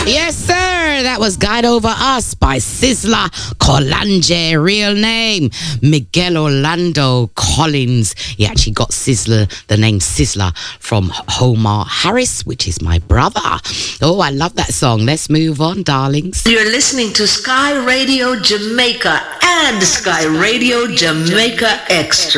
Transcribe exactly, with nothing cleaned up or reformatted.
Yes, sir. That was Guide Over Us by Sizzla Kalonji. Real name, Miguel Orlando Collins. He actually got Sizzla, the name Sizzla, from Homer Harris, which is my brother. Oh, I love that song. Let's move on, darlings. You're listening to Sky Radio Jamaica and Sky Radio Jamaica Extra.